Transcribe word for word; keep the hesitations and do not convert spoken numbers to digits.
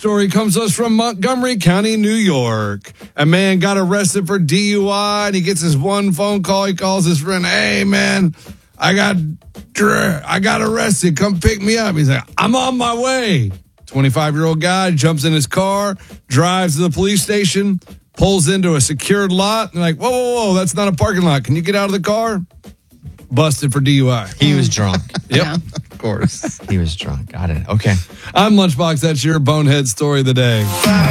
story comes to us from Montgomery County, New York. A man got arrested for D U I, and he gets his one phone call. He calls his friend, hey, man, I got, I got arrested. Come pick me up. He's like, I'm on my way. twenty-five-year-old guy jumps in his car, drives to the police station, pulls into a secured lot. And like, whoa, whoa, whoa, that's not a parking lot. Can you get out of the car? Busted for D U I. He was drunk. Yep, Yeah. of course. He was drunk. Got it. Okay. I'm Lunchbox. That's your bonehead story of the day.